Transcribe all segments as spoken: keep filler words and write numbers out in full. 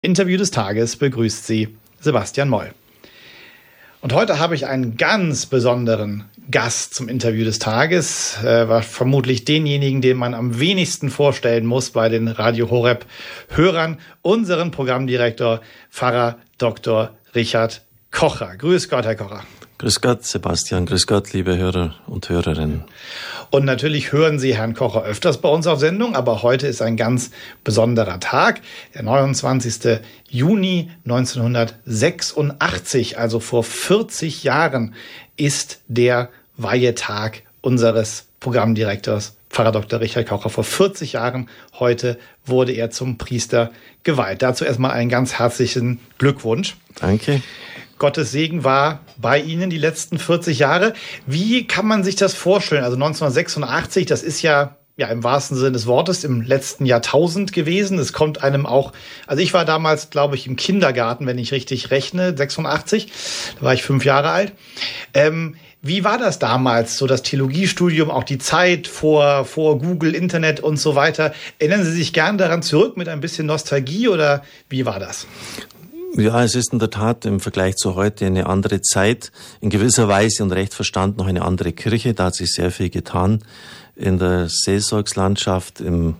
Interview des Tages begrüßt Sie Sebastian Moll. Und heute habe ich einen ganz besonderen Gast zum Interview des Tages. Äh, war vermutlich denjenigen, den man am wenigsten vorstellen muss bei den Radio Horeb Hörern, unseren Programmdirektor, Pfarrer Doktor Richard Kocher. Grüß Gott, Herr Kocher. Grüß Gott, Sebastian. Grüß Gott, liebe Hörer und Hörerinnen. Und natürlich hören Sie Herrn Kocher öfters bei uns auf Sendung, aber heute ist ein ganz besonderer Tag, der neunundzwanzigster Juni neunzehnhundertsechsundachtzig, also vor vierzig Jahren, ist der Weihetag unseres Programmdirektors, Pfarrer Doktor Richard Kocher. Vor vierzig Jahren heute wurde er zum Priester geweiht. Dazu erstmal einen ganz herzlichen Glückwunsch. Danke. Gottes Segen war bei Ihnen die letzten vierzig Jahre. Wie kann man sich das vorstellen? Also neunzehnhundertsechsundachtzig, das ist ja, ja im wahrsten Sinne des Wortes im letzten Jahrtausend gewesen. Es kommt einem auch, also ich war damals, glaube ich, im Kindergarten, wenn ich richtig rechne, sechsundachtzig. Da war ich fünf Jahre alt. Ähm, wie war das damals, so das Theologiestudium, auch die Zeit vor, vor Google, Internet und so weiter? Erinnern Sie sich gern daran zurück mit ein bisschen Nostalgie oder wie war das? Ja, es ist in der Tat im Vergleich zu heute eine andere Zeit, in gewisser Weise und recht verstanden noch eine andere Kirche. Da hat sich sehr viel getan in der Seelsorgslandschaft, im,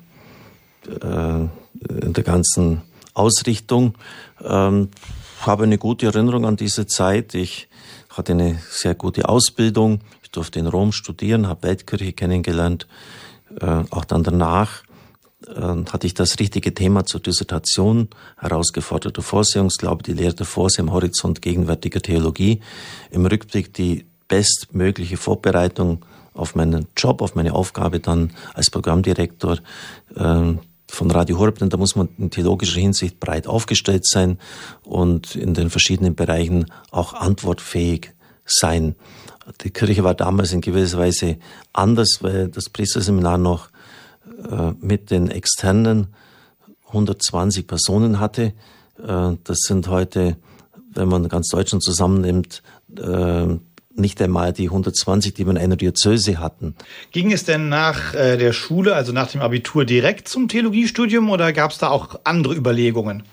äh, in der ganzen Ausrichtung. Ähm, habe eine gute Erinnerung an diese Zeit. Ich hatte eine sehr gute Ausbildung. Ich durfte in Rom studieren, habe Weltkirche kennengelernt. Äh, auch dann danach hatte ich das richtige Thema zur Dissertation, herausgeforderter Vorsehungsglaube, die Lehre der Vorsehung am Horizont gegenwärtiger Theologie. Im Rückblick die bestmögliche Vorbereitung auf meinen Job, auf meine Aufgabe dann als Programmdirektor äh, von Radio Horeb, denn da muss man in theologischer Hinsicht breit aufgestellt sein und in den verschiedenen Bereichen auch antwortfähig sein. Die Kirche war damals in gewisser Weise anders, weil das Priesterseminar noch mit den externen hundertzwanzig Personen hatte. Das sind heute, wenn man ganz Deutschland zusammennimmt, nicht einmal die hundertzwanzig, die wir in einer Diözese hatten. Ging es denn nach der Schule, also nach dem Abitur, direkt zum Theologiestudium oder gab es da auch andere Überlegungen?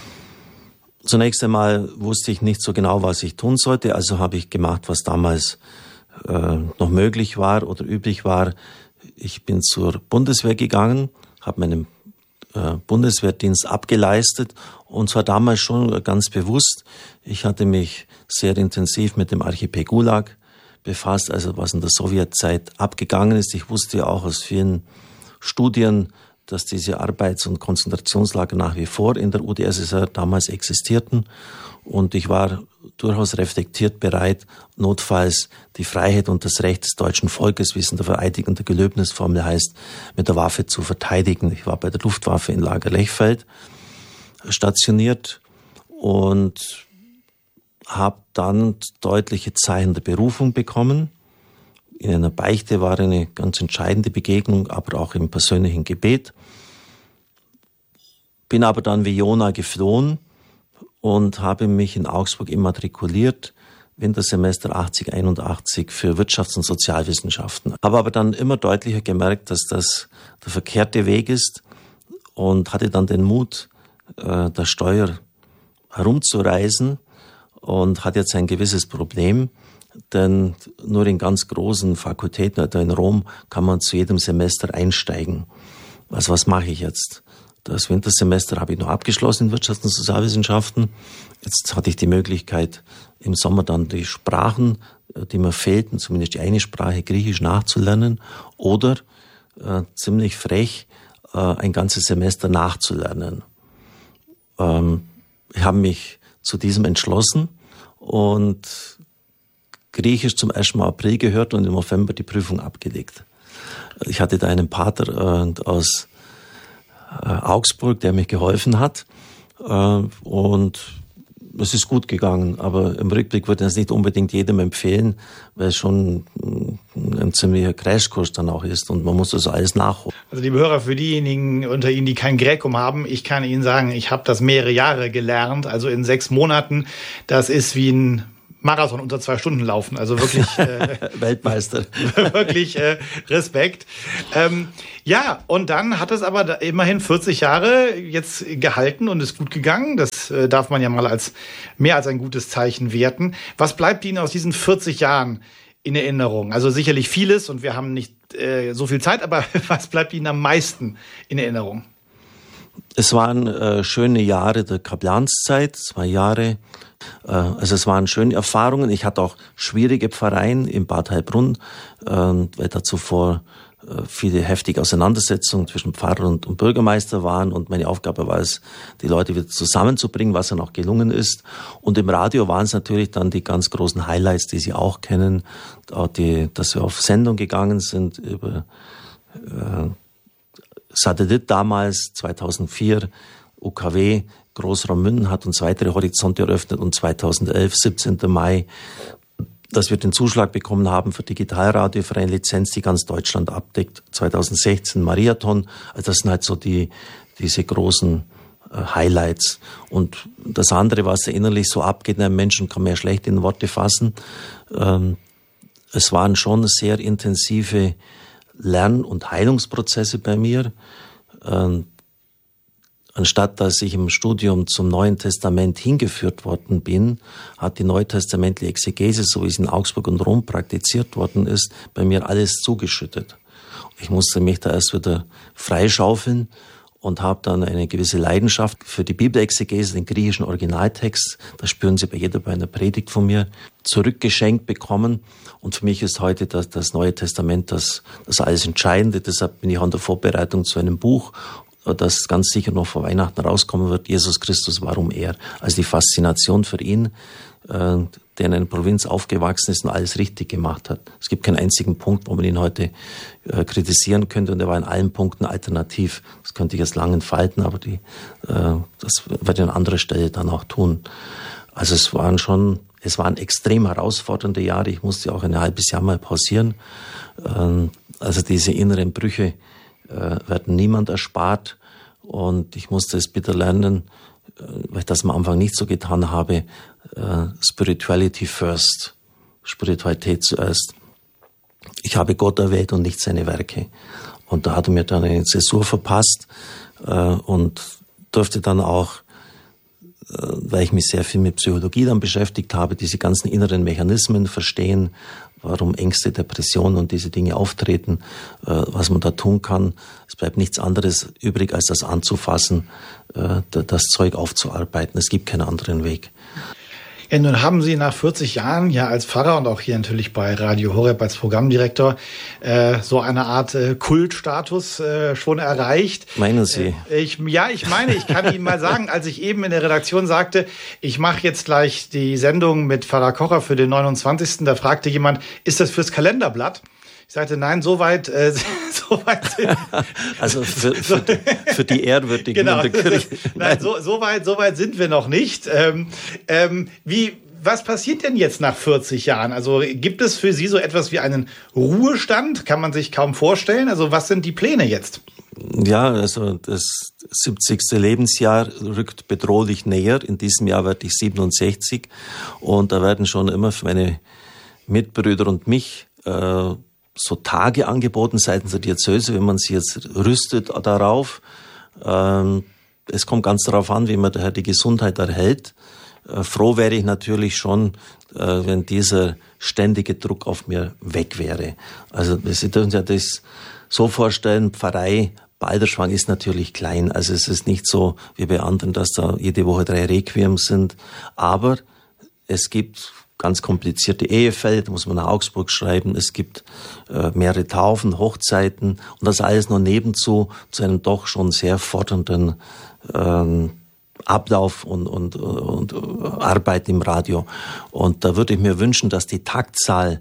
Zunächst einmal wusste ich nicht so genau, was ich tun sollte, also habe ich gemacht, was damals noch möglich war oder üblich war. Ich bin zur Bundeswehr gegangen, habe meinen äh, Bundeswehrdienst abgeleistet und zwar damals schon ganz bewusst. Ich hatte mich sehr intensiv mit dem Archipel Gulag befasst, also was in der Sowjetzeit abgegangen ist. Ich wusste ja auch aus vielen Studien, dass diese Arbeits- und Konzentrationslager nach wie vor in der U d S S R damals existierten. Und ich war durchaus reflektiert bereit, notfalls die Freiheit und das Recht des deutschen Volkes, wie es in der Vereidigung der Gelöbnisformel heißt, mit der Waffe zu verteidigen. Ich war bei der Luftwaffe in Lager Lechfeld stationiert und habe dann deutliche Zeichen der Berufung bekommen. In einer Beichte war eine ganz entscheidende Begegnung, aber auch im persönlichen Gebet. Bin aber dann wie Jona geflohen und habe mich in Augsburg immatrikuliert, Wintersemester achtzig einundachtzig für Wirtschafts- und Sozialwissenschaften. Habe aber dann immer deutlicher gemerkt, dass das der verkehrte Weg ist und hatte dann den Mut, äh, der Steuer herumzureisen und hatte jetzt ein gewisses Problem, denn nur in ganz großen Fakultäten, etwa in Rom, kann man zu jedem Semester einsteigen. Also was mache ich jetzt? Das Wintersemester habe ich noch abgeschlossen in Wirtschafts- und Sozialwissenschaften. Jetzt hatte ich die Möglichkeit, im Sommer dann die Sprachen, die mir fehlten, zumindest die eine Sprache, Griechisch, nachzulernen oder äh, ziemlich frech äh, ein ganzes Semester nachzulernen. Ähm, ich habe mich zu diesem entschlossen und Griechisch zum ersten Mal April gehört und im November die Prüfung abgelegt. Ich hatte da einen Pater äh, aus äh, Augsburg, der mir geholfen hat äh, und es ist gut gegangen, aber im Rückblick würde ich es nicht unbedingt jedem empfehlen, weil es schon ein ziemlicher Crashkurs dann auch ist und man muss das alles nachholen. Also liebe Hörer, für diejenigen unter Ihnen, die kein Gräkum haben, ich kann Ihnen sagen, ich habe das mehrere Jahre gelernt, also in sechs Monaten. Das ist wie ein Marathon unter zwei Stunden laufen. Also wirklich äh, Weltmeister. Wirklich äh, Respekt. Ähm, ja, und dann hat es aber immerhin vierzig Jahre jetzt gehalten und ist gut gegangen. Das äh, darf man ja mal als mehr als ein gutes Zeichen werten. Was bleibt Ihnen aus diesen vierzig Jahren in Erinnerung? Also sicherlich vieles und wir haben nicht äh, so viel Zeit, aber was bleibt Ihnen am meisten in Erinnerung? Es waren äh, schöne Jahre der Kaplanszeit, zwei Jahre. Äh, also es waren schöne Erfahrungen. Ich hatte auch schwierige Pfarreien in Bad Heilbrunn, äh, weil da zuvor äh, viele heftige Auseinandersetzungen zwischen Pfarrer und, und Bürgermeister waren. Und meine Aufgabe war es, die Leute wieder zusammenzubringen, was dann auch gelungen ist. Und im Radio waren es natürlich dann die ganz großen Highlights, die Sie auch kennen, auch die, dass wir auf Sendung gegangen sind über äh, Satellit damals, zweitausendvier, U K W, Großraum München hat uns weitere Horizonte eröffnet und zweitausendelf, siebzehnten Mai, dass wir den Zuschlag bekommen haben für Digitalradio, für eine Lizenz, die ganz Deutschland abdeckt. zweitausendsechzehn Mariathon, also das sind halt so die, diese großen äh, Highlights. Und das andere, was innerlich so abgeht, einem Menschen kann man ja schlecht in Worte fassen. Ähm, es waren schon sehr intensive Lern- und Heilungsprozesse bei mir. Ähm, anstatt dass ich im Studium zum Neuen Testament hingeführt worden bin, hat die neutestamentliche Exegese, so wie es in Augsburg und Rom praktiziert worden ist, bei mir alles zugeschüttet. Ich musste mich da erst wieder freischaufeln und habe dann eine gewisse Leidenschaft für die Bibelexegese, den griechischen Originaltext, das spüren Sie bei jeder bei einer Predigt von mir, zurückgeschenkt bekommen. Und für mich ist heute das, das Neue Testament das, das alles Entscheidende. Deshalb bin ich an der Vorbereitung zu einem Buch, das ganz sicher noch vor Weihnachten rauskommen wird, Jesus Christus, warum er? Also die Faszination für ihn, äh, der in einer Provinz aufgewachsen ist und alles richtig gemacht hat. Es gibt keinen einzigen Punkt, wo man ihn heute äh, kritisieren könnte, und er war in allen Punkten alternativ. Das könnte ich jetzt lang entfalten, aber die, äh, das werde ich an anderer Stelle dann auch tun. Also es waren schon, es waren extrem herausfordernde Jahre. Ich musste auch ein halbes Jahr mal pausieren. Äh, also diese inneren Brüche äh, werden niemand erspart, und ich musste es bitter lernen, äh, weil ich das am Anfang nicht so getan habe, äh, Spirituality first, Spiritualität zuerst. Ich habe Gott erwählt und nicht seine Werke. Und da hat er mir dann eine Zäsur verpasst äh, und durfte dann auch, äh, weil ich mich sehr viel mit Psychologie dann beschäftigt habe, diese ganzen inneren Mechanismen verstehen, warum Ängste, Depressionen und diese Dinge auftreten, äh, was man da tun kann. Es bleibt nichts anderes übrig, als das anzufassen, äh, das Zeug aufzuarbeiten. Es gibt keinen anderen Weg. Ja, nun haben Sie nach vierzig Jahren ja als Pfarrer und auch hier natürlich bei Radio Horeb als Programmdirektor äh, so eine Art äh, Kultstatus äh, schon erreicht. Meinen Sie? Äh, ich, ja, ich meine, ich kann Ihnen mal sagen, als ich eben in der Redaktion sagte, ich mache jetzt gleich die Sendung mit Pfarrer Kocher für den neunundzwanzigsten, da fragte jemand, ist das fürs Kalenderblatt? Ich sagte, nein, so weit, äh, so weit sind Also für, für, die, für die Ehrwürdigen genau. in der Kirche. Nein, so, so weit, so weit sind wir noch nicht. Ähm, ähm, wie, was passiert denn jetzt nach vierzig Jahren? Also gibt es für Sie so etwas wie einen Ruhestand? Kann man sich kaum vorstellen. Also was sind die Pläne jetzt? Ja, also das siebzigste Lebensjahr rückt bedrohlich näher. In diesem Jahr werde ich siebenundsechzig, und da werden schon immer für meine Mitbrüder und mich äh, so Tage angeboten seitens der Diözese, wenn man sich jetzt rüstet darauf. Ähm, es kommt ganz darauf an, wie man daher die Gesundheit erhält. Äh, froh wäre ich natürlich schon, äh, wenn dieser ständige Druck auf mir weg wäre. Also Sie dürfen sich ja das so vorstellen, Pfarrei Balderschwang ist natürlich klein. Also es ist nicht so wie bei anderen, dass da jede Woche drei Requiem sind. Aber es gibt ganz komplizierte Ehefälle, da muss man nach Augsburg schreiben. Es gibt äh, mehrere Taufen, Hochzeiten, und das alles nur nebenzu zu einem doch schon sehr fordernden ähm, Ablauf und, und, und, und Arbeit im Radio. Und da würde ich mir wünschen, dass die Taktzahl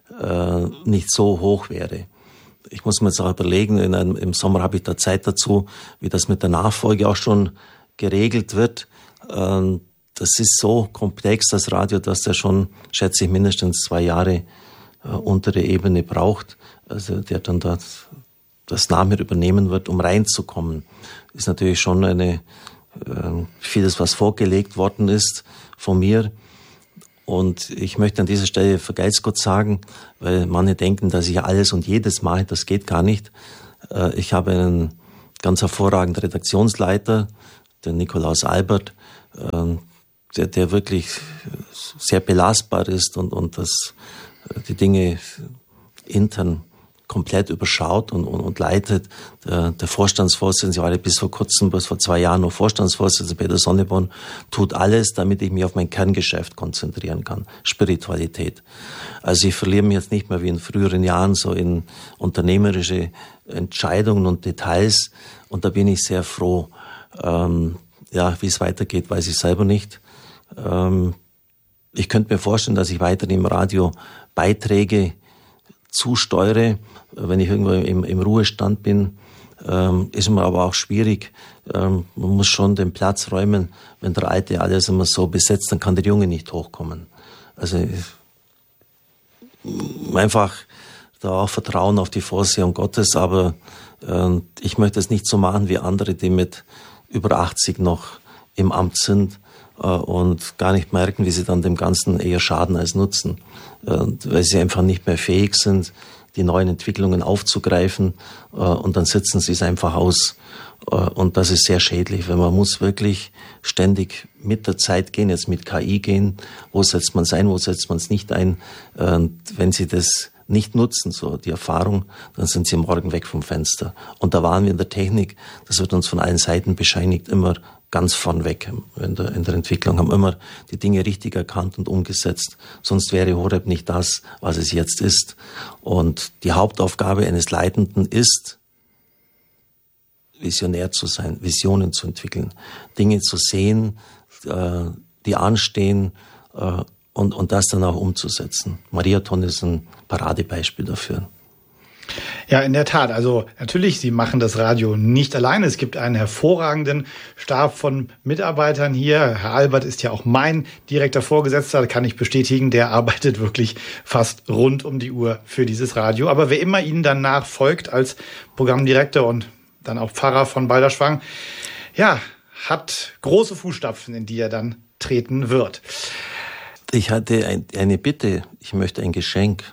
äh, nicht so hoch wäre. Ich muss mir jetzt auch überlegen, in einem, im Sommer habe ich da Zeit dazu, wie das mit der Nachfolge auch schon geregelt wird. Ähm, Das ist so komplex, das Radio, dass der schon, schätze ich, mindestens zwei Jahre äh, untere Ebene braucht, also der dann das, das nach mir übernehmen wird, um reinzukommen. Ist natürlich schon eine äh, vieles, was vorgelegt worden ist von mir. Und ich möchte an dieser Stelle vergelt's Gott sagen, weil manche denken, dass ich alles und jedes mache. Das geht gar nicht. Ich habe einen ganz hervorragenden Redaktionsleiter, den Nikolaus Albert, der, der wirklich sehr belastbar ist und, und das, die Dinge intern komplett überschaut und, und, und leitet. Der, der Vorstandsvorsitzende, ich war bis vor kurzem, bis vor zwei Jahren noch Vorstandsvorsitzender, Peter Sonneborn, tut alles, damit ich mich auf mein Kerngeschäft konzentrieren kann. Spiritualität. Also ich verliere mich jetzt nicht mehr wie in früheren Jahren so in unternehmerische Entscheidungen und Details. Und da bin ich sehr froh. Ähm, ja, wie es weitergeht, weiß ich selber nicht. Ähm, ich könnte mir vorstellen, dass ich weiterhin im Radio Beiträge zusteuere, wenn ich irgendwo im, im Ruhestand bin, ähm, ist mir aber auch schwierig. Ähm, man muss schon den Platz räumen. Wenn der Alte alles immer so besetzt, dann kann der Junge nicht hochkommen. Also einfach da auch Vertrauen auf die Vorsehung Gottes, aber äh, ich möchte es nicht so machen wie andere, die mit über achtzig noch im Amt sind äh, und gar nicht merken, wie sie dann dem Ganzen eher schaden als nutzen, äh, weil sie einfach nicht mehr fähig sind, die neuen Entwicklungen aufzugreifen äh, und dann sitzen sie es einfach aus. Äh, und das ist sehr schädlich, weil man muss wirklich ständig mit der Zeit gehen, jetzt mit K I gehen. Wo setzt man es ein, wo setzt man es nicht ein? Äh, wenn Sie das nicht nutzen, so die Erfahrung, dann sind Sie morgen weg vom Fenster. Und da waren wir in der Technik, das wird uns von allen Seiten bescheinigt, immer ganz vorn weg in der, in der Entwicklung, haben immer die Dinge richtig erkannt und umgesetzt. Sonst wäre Horeb nicht das, was es jetzt ist. Und die Hauptaufgabe eines Leitenden ist, visionär zu sein, Visionen zu entwickeln, Dinge zu sehen, äh, die anstehen äh, und, und das dann auch umzusetzen. Mariathon ist ein Paradebeispiel dafür. Ja, in der Tat. Also natürlich, Sie machen das Radio nicht alleine. Es gibt einen hervorragenden Stab von Mitarbeitern hier. Herr Albert ist ja auch mein direkter Vorgesetzter, kann ich bestätigen. Der arbeitet wirklich fast rund um die Uhr für dieses Radio. Aber wer immer Ihnen dann nachfolgt als Programmdirektor und dann auch Pfarrer von Balderschwang, ja, hat große Fußstapfen, in die er dann treten wird. Ich hatte ein, eine Bitte. Ich möchte ein Geschenk.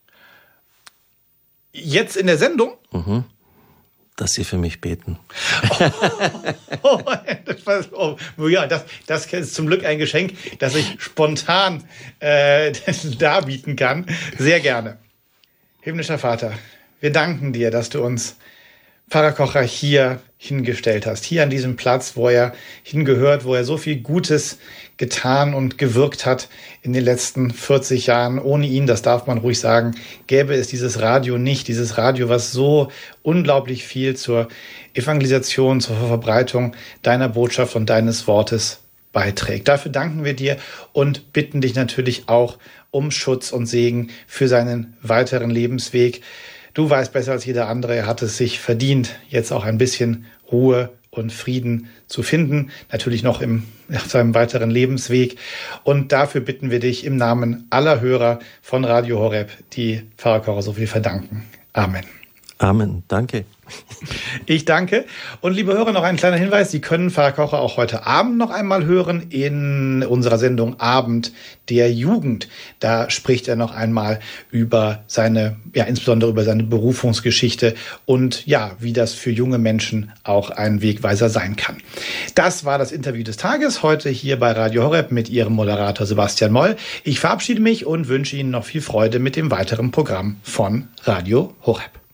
Jetzt in der Sendung? Mhm. Dass Sie für mich beten. Oh, das, oh, ja, das, das ist zum Glück ein Geschenk, das ich spontan äh, darbieten kann. Sehr gerne. Himmlischer Vater, wir danken dir, dass du uns Pfarrer Kocher hier hingestellt hast. Hier an diesem Platz, wo er hingehört, wo er so viel Gutes getan und gewirkt hat in den letzten vierzig Jahren. Ohne ihn, das darf man ruhig sagen, gäbe es dieses Radio nicht. Dieses Radio, was so unglaublich viel zur Evangelisation, zur Verbreitung deiner Botschaft und deines Wortes beiträgt. Dafür danken wir dir und bitten dich natürlich auch um Schutz und Segen für seinen weiteren Lebensweg. Du weißt besser als jeder andere, er hat es sich verdient, jetzt auch ein bisschen Ruhe und Frieden zu finden. Natürlich noch im, auf seinem weiteren Lebensweg. Und dafür bitten wir dich im Namen aller Hörer von Radio Horeb, die Pfarrer Kocher so viel verdanken. Amen. Amen. Danke. Ich danke. Und liebe Hörer, noch ein kleiner Hinweis. Sie können Pfarrer Kocher auch heute Abend noch einmal hören in unserer Sendung Abend der Jugend. Da spricht er noch einmal über seine, ja, insbesondere über seine Berufungsgeschichte und ja, wie das für junge Menschen auch ein Wegweiser sein kann. Das war das Interview des Tages heute hier bei Radio Horeb mit Ihrem Moderator Sebastian Moll. Ich verabschiede mich und wünsche Ihnen noch viel Freude mit dem weiteren Programm von Radio Horeb.